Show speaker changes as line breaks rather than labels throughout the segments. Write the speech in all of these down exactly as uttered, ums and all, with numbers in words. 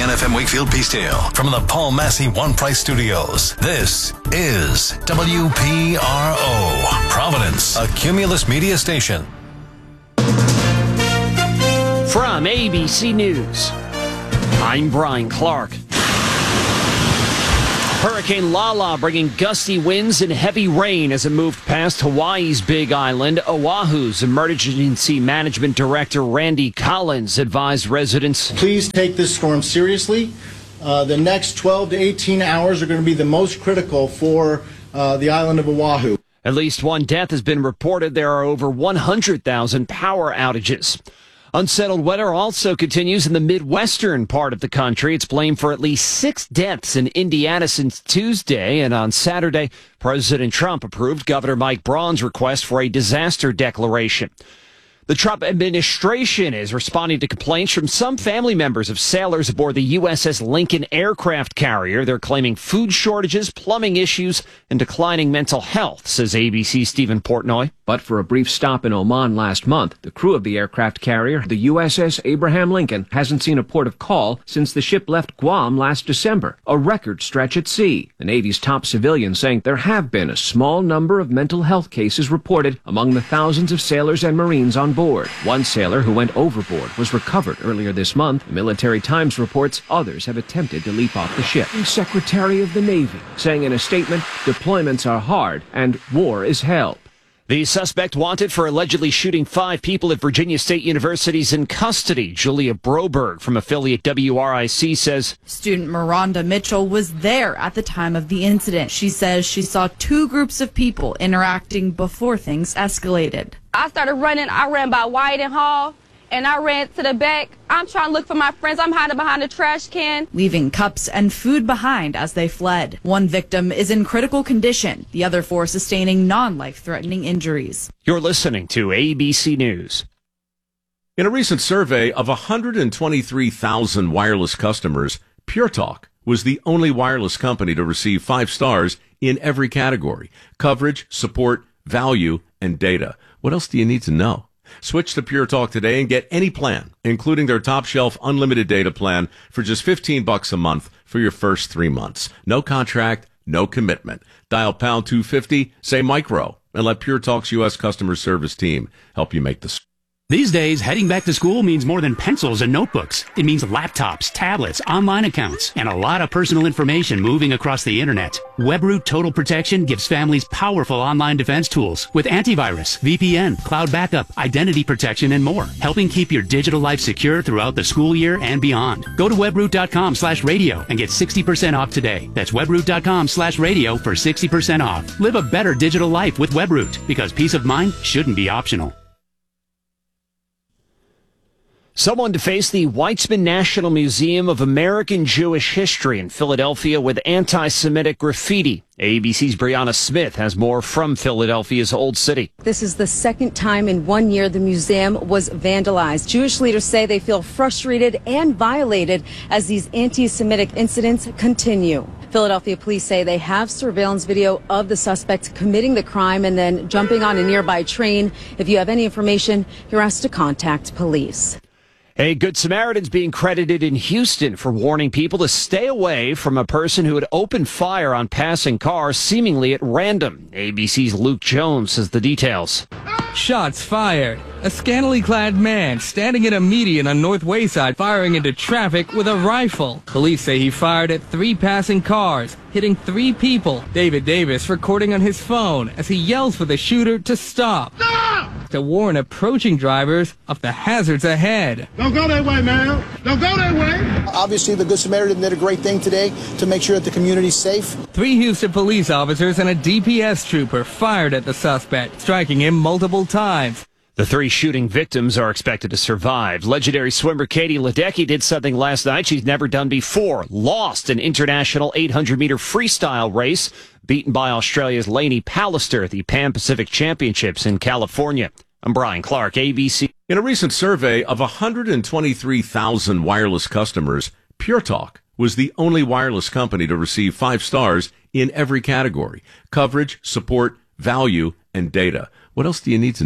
ten F M Wakefield Peacedale from the Paul Massey One Price Studios. This is W P R O, Providence, a Cumulus media station.
From A B C News, I'm Brian Clark. Hurricane Lala bringing gusty winds and heavy rain as it moved past Hawaii's Big Island. Oahu's Emergency Management Director Randy Collins advised residents,
please take this storm seriously. Uh, the next twelve to eighteen hours are going to be the most critical for uh, the island of Oahu.
At least one death has been reported. There are over one hundred thousand power outages. Unsettled weather also continues in the Midwestern part of the country. It's blamed for at least six deaths in Indiana since Tuesday. And on Saturday, President Trump approved Governor Mike Braun's request for a disaster declaration. The Trump administration is responding to complaints from some family members of sailors aboard the U S S Lincoln aircraft carrier. They're claiming food shortages, plumbing issues, and declining mental health, says A B C's Stephen Portnoy.
But for a brief stop in Oman last month, the crew of the aircraft carrier, the U S S Abraham Lincoln, hasn't seen a port of call since the ship left Guam last December, a record stretch at sea. The Navy's top civilian saying there have been a small number of mental health cases reported among the thousands of sailors and Marines on board. One sailor who went overboard was recovered earlier this month. The Military Times reports others have attempted to leap off the ship. The Secretary of the Navy saying in a statement, deployments are hard and war is hell.
The suspect wanted for allegedly shooting five people at Virginia State University is in custody. Julia Broberg from affiliate W R I C says
student Miranda Mitchell was there at the time of the incident. She says she saw two groups of people interacting before things escalated.
I started running. I ran by White and Hall, and I ran to the back. I'm trying to look for my friends. I'm hiding behind a trash can,
leaving cups and food behind as they fled. One victim is in critical condition, the other four sustaining non-life-threatening injuries.
You're listening to A B C News.
In a recent survey of one hundred twenty-three thousand wireless customers, Pure Talk was the only wireless company to receive five stars in every category: coverage, support, value, and data. What else do you need to know? Switch to Pure Talk today and get any plan, including their top shelf unlimited data plan for just fifteen bucks a month for your first three months. No contract, no commitment. Dial pound two fifty, say micro, and let Pure Talk's U S customer service team help you make the
These days, heading back to school means more than pencils and notebooks. It means laptops, tablets, online accounts, and a lot of personal information moving across the internet. WebRoot Total Protection gives families powerful online defense tools with antivirus, V P N, cloud backup, identity protection, and more, helping keep your digital life secure throughout the school year and beyond. Go to webroot.com slash radio and get sixty percent off today. That's webroot.com slash radio for sixty percent off. Live a better digital life with WebRoot, because peace of mind shouldn't be optional.
Someone to face the Weitzman National Museum of American Jewish History in Philadelphia with anti-Semitic graffiti. A B C's Brianna Smith has more from Philadelphia's Old City.
This is the second time in one year the museum was vandalized. Jewish leaders say they feel frustrated and violated as these anti-Semitic incidents continue. Philadelphia police say they have surveillance video of the suspect committing the crime and then jumping on a nearby train. If you have any information, you're asked to contact police.
A Good Samaritan's being credited in Houston for warning people to stay away from a person who had opened fire on passing cars, seemingly at random. A B C's Luke Jones has the details.
Shots fired. A scantily clad man standing in a median on North Wayside firing into traffic with a rifle. Police say he fired at three passing cars, hitting three people. David Davis recording on his phone as he yells for the shooter to stop. Stop! To warn approaching drivers of the hazards ahead.
Don't go that way, man. Don't go that way.
Obviously, the Good Samaritan did a great thing today to make sure that the community's safe.
Three Houston police officers and a D P S trooper fired at the suspect, striking him multiple times.
The three shooting victims are expected to survive. Legendary swimmer Katie Ledecky did something last night she's never done before. Lost an international eight hundred meter freestyle race, beaten by Australia's Lainey Pallister at the Pan Pacific Championships in California. I'm Brian Clark, A B C.
In a recent survey of one hundred twenty-three thousand wireless customers, Pure Talk was the only wireless company to receive five stars in every category: coverage, support, value, and data. What else do you need to know?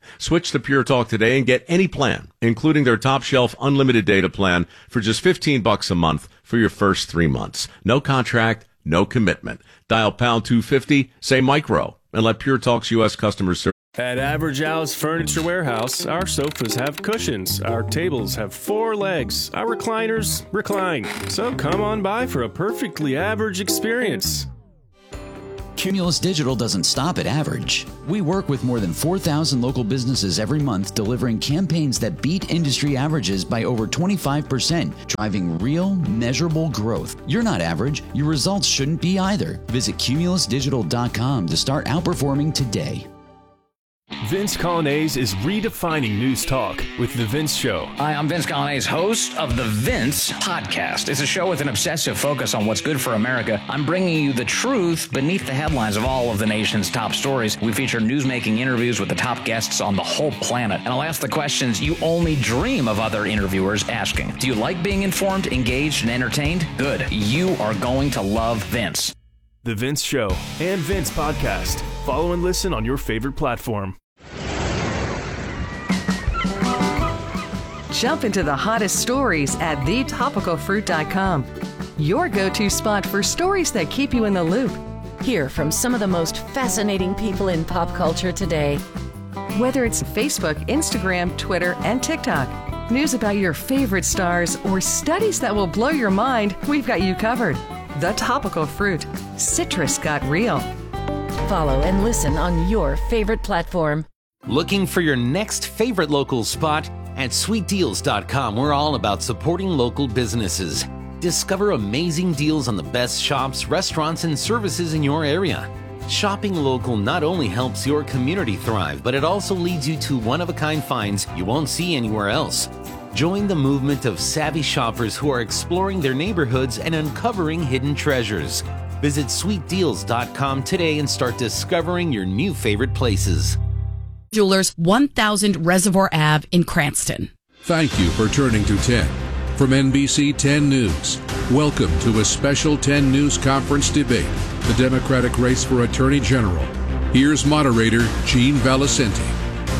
Switch to Pure Talk today and get any plan, including their top shelf unlimited data plan for just fifteen bucks a month for your first three months. No contract, no commitment. Dial pound two fifty, say micro, and let Pure Talk's U S customers serve.
At Average Al's Furniture Warehouse, our sofas have cushions, our tables have four legs, our recliners recline. So come on by for a perfectly average experience.
Cumulus Digital doesn't stop at average. We work with more than four thousand local businesses every month, delivering campaigns that beat industry averages by over twenty-five percent, driving real, measurable growth. You're not average. Your results shouldn't be either. Visit cumulus digital dot com to start outperforming today.
Vince Coglianese is redefining news talk with The Vince Show.
Hi, I'm Vince Coglianese, host of The Vince Podcast. It's a show with an obsessive focus on what's good for America. I'm bringing you the truth beneath the headlines of all of the nation's top stories. We feature news-making interviews with the top guests on the whole planet. And I'll ask the questions you only dream of other interviewers asking. Do you like being informed, engaged, and entertained? Good. You are going to love Vince.
The Vince Show and Vince Podcast. Follow and listen on your favorite platform.
Jump into the hottest stories at the topical fruit dot com. Your go-to spot for stories that keep you in the loop.
Hear from some of the most fascinating people in pop culture today.
Whether it's Facebook, Instagram, Twitter, and TikTok, news about your favorite stars, or studies that will blow your mind, we've got you covered. The Topical Fruit. Citrus got real.
Follow and listen on your favorite platform.
Looking for your next favorite local spot? At sweet deals dot com, we're all about supporting local businesses. Discover amazing deals on the best shops, restaurants, and services in your area. Shopping local not only helps your community thrive, but it also leads you to one-of-a-kind finds you won't see anywhere else. Join the movement of savvy shoppers who are exploring their neighborhoods and uncovering hidden treasures. Visit sweet deals dot com today and start discovering your new favorite places.
Jewelers, one thousand Reservoir Avenue in Cranston.
Thank you for turning to ten. From N B C ten News, welcome to a special ten News conference debate, the Democratic race for Attorney General. Here's moderator Gene Valicenti.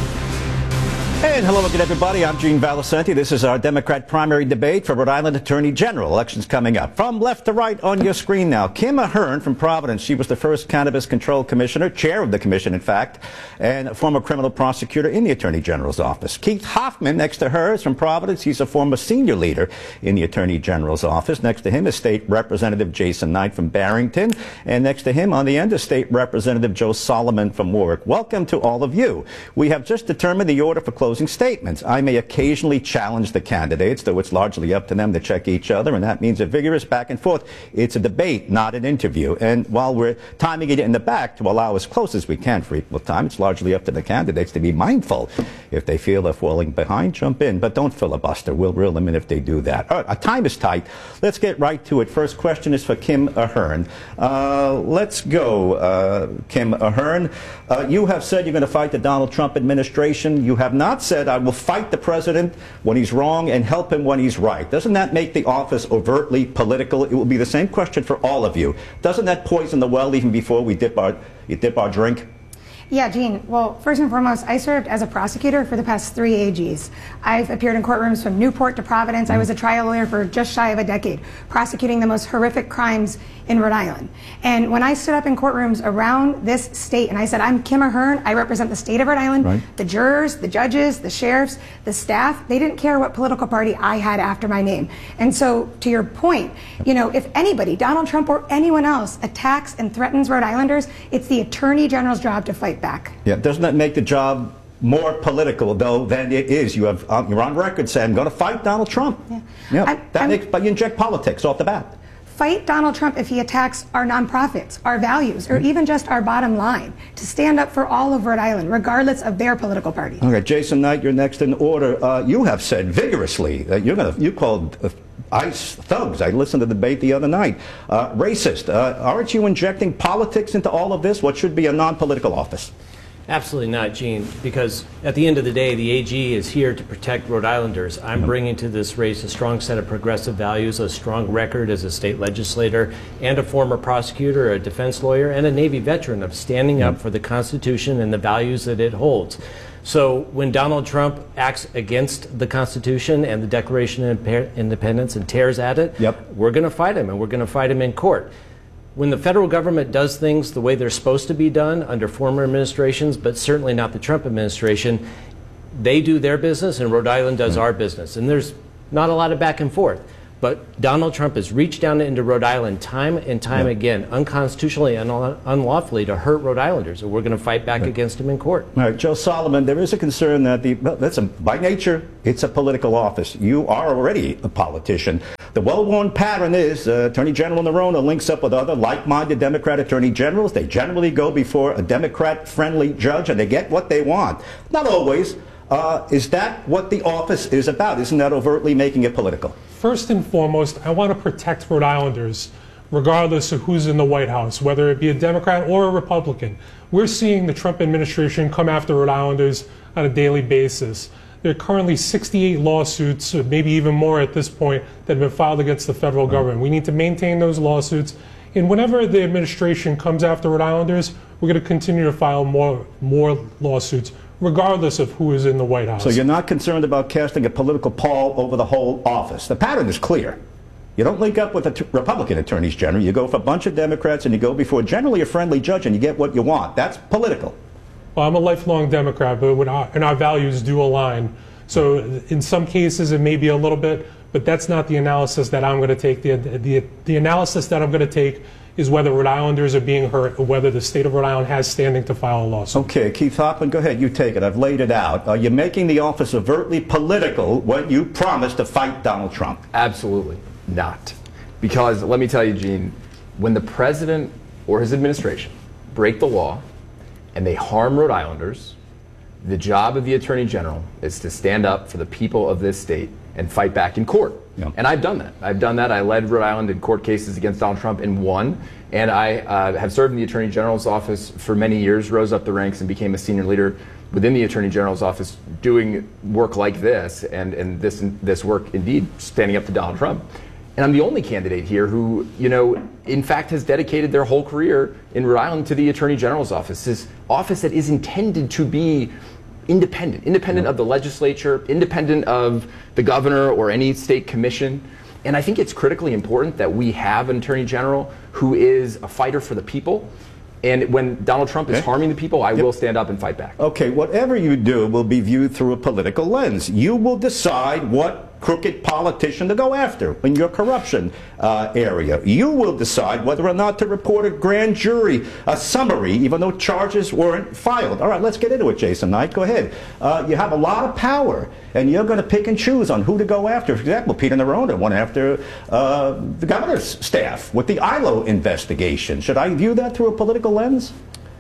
And hello again, everybody. I'm Gene Valicenti. This is our Democrat primary debate for Rhode Island Attorney General. Elections coming up. From left to right on your screen now, Kim Ahern from Providence. She was the first Cannabis Control Commissioner, chair of the commission, in fact, and a former criminal prosecutor in the Attorney General's office. Keith Hoffman, next to her, is from Providence. He's a former senior leader in the Attorney General's office. Next to him is State Representative Jason Knight from Barrington. And next to him on the end is State Representative Joe Solomon from Warwick. Welcome to all of you. We have just determined the order for closing statements. I may occasionally challenge the candidates, though it's largely up to them to check each other, and that means a vigorous back and forth. It's a debate, not an interview. And while we're timing it in the back to allow as close as we can for equal time, it's largely up to the candidates to be mindful. If they feel they're falling behind, jump in, but don't filibuster. We'll reel them in if they do that. All right, our time is tight. Let's get right to it. First question is for Kim Ahern. Uh, let's go, uh, Kim Ahern. Uh, you have said you're going to fight the Donald Trump administration. You have not said I will fight the president when he's wrong and help him when he's right. Doesn't that make the office overtly political? It will be the same question for all of you. Doesn't that poison the well even before we dip our, dip our drink?
Yeah, Gene. Well, first and foremost, I served as a prosecutor for the past three A Gs. I've appeared in courtrooms from Newport to Providence. I was a trial lawyer for just shy of a decade, prosecuting the most horrific crimes in Rhode Island. And when I stood up in courtrooms around this state and I said, I'm Kim Ahern, I represent the state of Rhode Island, right. The jurors, the judges, the sheriffs, the staff, they didn't care what political party I had after my name. And so, to your point, you know, if anybody, Donald Trump or anyone else, attacks and threatens Rhode Islanders, it's the Attorney General's job to fight back.
Yeah, doesn't that make the job more political, though, than it is? You have, um, you're on record saying, I'm going to fight Donald Trump. Yeah, yeah
I'm,
that
I'm,
makes, but you inject politics off the bat.
Fight Donald Trump if he attacks our nonprofits, our values, or even just our bottom line, to stand up for all of Rhode Island, regardless of their political party.
Okay, Jason Knight, you're next in order. Uh, you have said vigorously that you're going to, you called uh, ICE thugs. I listened to the debate the other night. Uh, racist. Uh, aren't you injecting politics into all of this? What should be a non-political office?
Absolutely not, Gene, because at the end of the day, the A G is here to protect Rhode Islanders. I'm bringing to this race a strong set of progressive values, a strong record as a state legislator, and a former prosecutor, a defense lawyer, and a Navy veteran of standing up for the Constitution and the values that it holds. So when Donald Trump acts against the Constitution and the Declaration of Independence and tears at it, yep. we're going to fight him, and we're going to fight him in court. When the federal government does things the way they're supposed to be done under former administrations, but certainly not the Trump administration, they do their business and Rhode Island does our business. And there's not a lot of back and forth. But Donald Trump has reached down into Rhode Island time and time yeah. again, unconstitutionally and un unlawfully, to hurt Rhode Islanders. And we're going to fight back right. against him in court.
All right, Joe Solomon, there is a concern that the, well, listen, by nature, it's a political office. You are already a politician. The well-worn pattern is uh, Attorney General Noronha links up with other like-minded Democrat attorney generals. They generally go before a Democrat-friendly judge and they get what they want. Not always. Uh, is that what the office is about? Isn't that overtly making it political?
First and foremost, I want to protect Rhode Islanders, regardless of who's in the White House, whether it be a Democrat or a Republican. We're seeing the Trump administration come after Rhode Islanders on a daily basis. There are currently sixty-eight lawsuits, maybe even more at this point, that have been filed against the federal government. We need to maintain those lawsuits. And whenever the administration comes after Rhode Islanders, we're going to continue to file more, more lawsuits, regardless of who is in the White House.
So you're not concerned about casting a political pall over the whole office. The pattern is clear. You don't link up with the Republican attorneys general. You go for a bunch of Democrats and you go before generally a friendly judge and you get what you want. That's political.
Well, I'm a lifelong Democrat, but when our, and our values do align. So in some cases it may be a little bit, but that's not the analysis that I'm going to take. The, the, the analysis that I'm going to take is whether Rhode Islanders are being hurt or whether the state of Rhode Island has standing to file a lawsuit.
Okay, Keith Hoffman, go ahead. You take it. I've laid it out. Are you making the office overtly political when you promise to fight Donald Trump?
Absolutely not. Because let me tell you, Gene, when the president or his administration break the law and they harm Rhode Islanders, the job of the Attorney General is to stand up for the people of this state and fight back in court. Yeah. And I've done that. I've done that. I led Rhode Island in court cases against Donald Trump and won. And I uh, have served in the Attorney General's office for many years, rose up the ranks and became a senior leader within the Attorney General's office doing work like this and, and this, this work indeed standing up to Donald Trump. And I'm the only candidate here who, you know, in fact has dedicated their whole career in Rhode Island to the Attorney General's office, this office that is intended to be independent, independent of the legislature, independent of the governor or any state commission. And I think it's critically important that we have an Attorney General who is a fighter for the people. And when Donald Trump is okay. harming the people, I yep. will stand up and fight back.
Okay, whatever you do will be viewed through a political lens. You will decide what crooked politician to go after in your corruption uh, area. You will decide whether or not to report a grand jury, a summary, even though charges weren't filed. All right, let's get into it, Jason Knight. Go ahead. Uh, you have a lot of power, and you're going to pick and choose on who to go after. For example, Peter Noronha went after uh, the governor's staff with the I L O investigation. Should I view that through a political lens?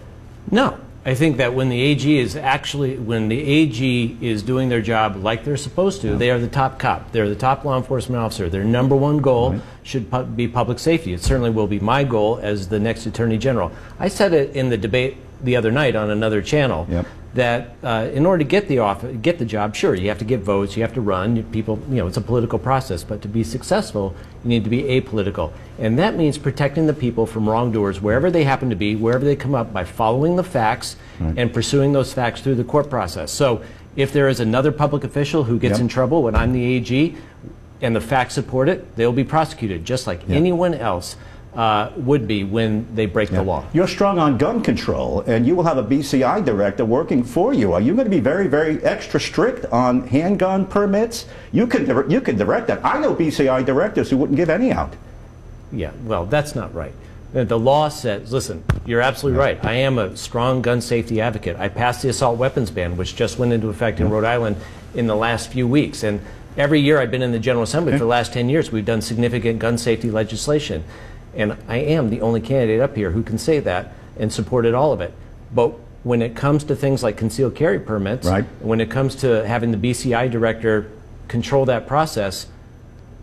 No. I think that when the A G is actually, when the A G is doing their job like they're supposed to, they are the top cop. They're the top law enforcement officer. Their number one goal right. should pu be public safety. It certainly will be my goal as the next Attorney General. I said it in the debate the other night on another channel yep. that uh, in order to get the office, get the job, sure, you have to get votes, you have to run, people, you know, it's a political process, but to be successful, you need to be apolitical. And that means protecting the people from wrongdoers wherever they happen to be, wherever they come up, by following the facts right. and pursuing those facts through the court process. So if there is another public official who gets yep. in trouble when I'm the A G and the facts support it, they'll be prosecuted just like yep. anyone else Uh, would be when they break yeah. the law.
You're strong on gun control, and you will have a B C I director working for you. Are you going to be very, very extra strict on handgun permits? You can, you can direct that. I know B C I directors who wouldn't give any out.
Yeah, well, that's not right. The law says, listen, you're absolutely right. I am a strong gun safety advocate. I passed the assault weapons ban, which just went into effect in Rhode Island in the last few weeks. And every year I've been in the General Assembly okay. for the last ten years, we've done significant gun safety legislation. And I am the only candidate up here who can say that and supported all of it. But when it comes to things like concealed carry permits, right. when it comes to having the B C I director control that process,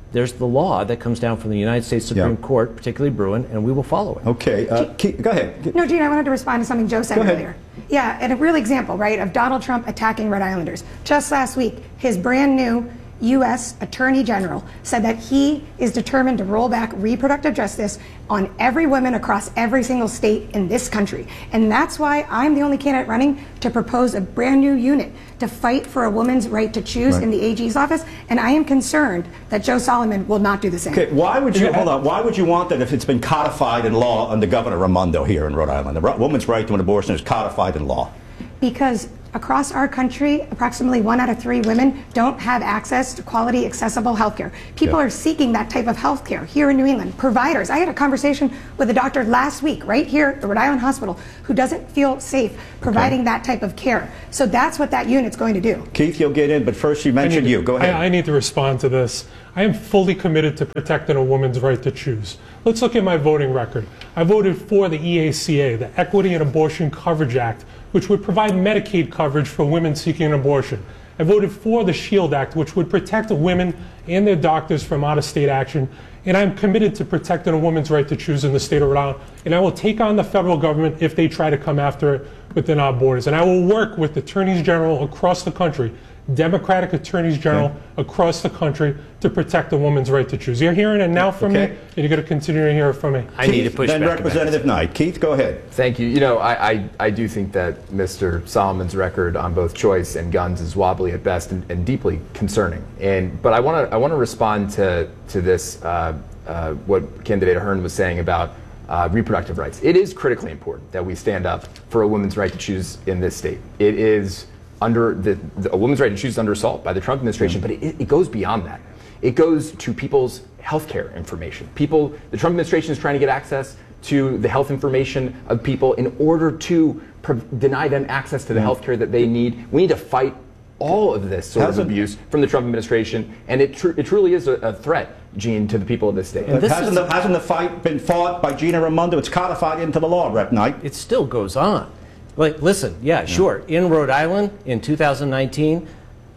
there's the law that comes down from the United States Supreme
Yeah.
Court, particularly Bruin, and we will follow it.
Okay, uh, Keith, go ahead.
No, Gene, I wanted to respond to something Joe said
Go ahead.
earlier. Yeah, and a real example, right, of Donald Trump attacking Rhode Islanders. Just last week, his brand new U S Attorney General said that he is determined to roll back reproductive justice on every woman across every single state in this country. And that's why I'm the only candidate running to propose a brand new unit to fight for a woman's right to choose
Right.
in the A G's office. And I am concerned that Joe Solomon will not do the same.
Okay, why would you, hold on, why would you want that if it's been codified in law under Governor Raimondo here in Rhode Island? The ro- woman's right to an abortion is codified in law.
Because across our country, approximately one out of three women don't have access to quality, accessible health care. People
Yeah.
are seeking that type of health care here in New England. Providers. I had a conversation with a doctor last week, right here at the Rhode Island Hospital, who doesn't feel safe providing that type of care. So that's what that unit's going to do.
Keith, you'll get in, but first you mentioned
I need-
you. Go ahead.
I, I need to respond to this. I am fully committed to protecting a woman's right to choose. Let's look at my voting record. I voted for the E A C A, the Equity and Abortion Coverage Act, which would provide Medicaid coverage for women seeking an abortion. I voted for the SHIELD Act, which would protect women and their doctors from out-of-state action. And I'm committed to protecting a woman's right to choose in the state of Rhode Island. And I will take on the federal government if they try to come after it within our borders. And I will work with attorneys general across the country, Democratic attorneys general across the country, to protect a woman's right to choose. You're hearing it now from
Okay.
me, and you're going to continue to hear it from me.
I need to push
then
back.
Representative Knight. Keith, go ahead.
Thank you. You know, I, I, I do think that Mister Solomon's record on both choice and guns is wobbly at best and, and deeply concerning. And but I want to I want to respond to to this uh, uh, what candidate Ahern was saying about uh, reproductive rights. It is critically important that we stand up for a woman's right to choose in this state. It is under the, the a woman's right to choose is under assault by the Trump administration, but it, it goes beyond that. It goes to people's healthcare information. People, the Trump administration is trying to get access to the health information of people in order to pro- deny them access to the healthcare that they need. We need to fight all of this sort
Hasn't-
of abuse from the Trump administration, and it, tr- it truly is a, a threat, Gene, to the people of this state.
But hasn't, the, hasn't the fight been fought by Gina Raimondo? It's codified into the law, Rep Knight.
It still goes on. Like, listen, yeah, sure. In Rhode Island in two thousand nineteen,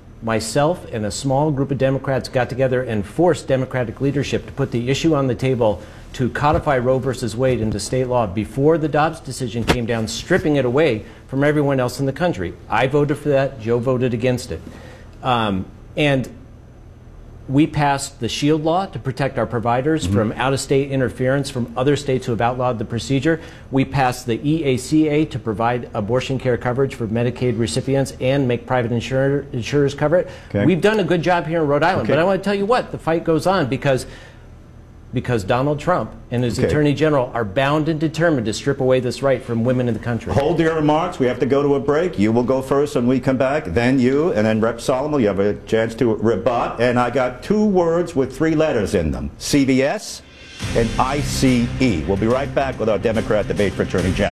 myself and a small group of Democrats got together and forced Democratic leadership to put the issue on the table to codify Roe versus Wade into state law before the Dobbs decision came down, stripping it away from everyone else in the country. I voted for that. Joe voted against it. Um, and we passed the SHIELD law to protect our providers
Mm-hmm.
from out-of-state interference from other states who have outlawed the procedure. We passed the E A C A to provide abortion care coverage for Medicaid recipients and make private insurer, insurers cover it.
Okay.
We've done a good job here in Rhode Island,
Okay.
but I want to tell you what, the fight goes on because because Donald Trump and his
Okay.
attorney general are bound and determined to strip away this right from women in the country.
Hold your remarks. We have to go to a break. You will go first when we come back, then you, and then Rep Solomon. You have a chance to rebut. And I got two words with three letters in them, C V S and I C E. We'll be right back with our Democrat debate for Attorney General.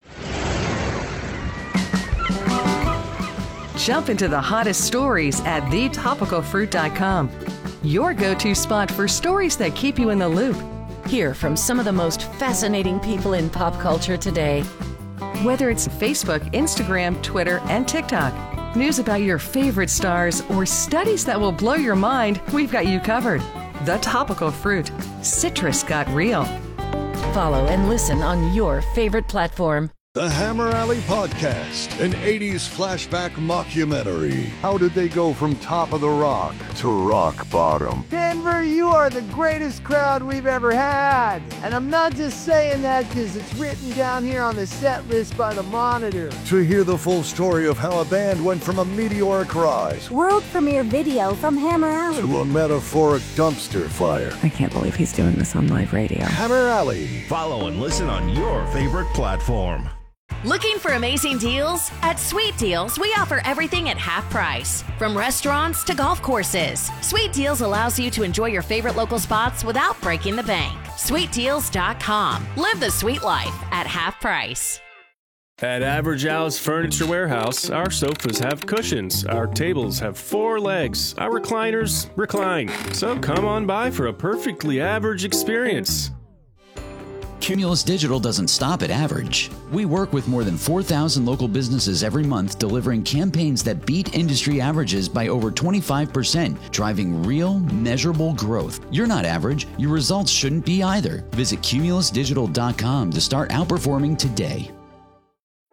Jump into the hottest stories at the topical fruit dot com. Your go-to spot for stories that keep you in the loop.
Hear from some of the most fascinating people in pop culture today.
Whether it's Facebook, Instagram, Twitter, and TikTok. News about your favorite stars or studies that will blow your mind, we've got you covered. The Topical Fruit. Citrus got real.
Follow and listen on your favorite platform.
The Hammer Alley Podcast, an eighties flashback mockumentary. How did they go from top of the rock to rock bottom?
Denver, you are the greatest crowd we've ever had. And I'm not just saying that because it's written down here on the set list by the Monitor.
To hear the full story of how a band went from a meteoric rise
World premiere video from Hammer Alley
to a metaphoric dumpster fire.
I can't believe he's doing this on live radio.
Hammer Alley.
Follow and listen on your favorite platform.
Looking for amazing deals? At Sweet Deals, we offer everything at half price. From restaurants to golf courses, Sweet Deals allows you to enjoy your favorite local spots without breaking the bank. sweet deals dot com. Live the sweet life at half price.
At Average Al's Furniture Warehouse, our sofas have cushions, our tables have four legs, our recliners recline. So come on by for a perfectly average experience.
Cumulus Digital doesn't stop at average. We work with more than four thousand local businesses every month, delivering campaigns that beat industry averages by over twenty-five percent, driving real, measurable growth. You're not average. Your results shouldn't be either. Visit Cumulus Digital dot com to start outperforming today.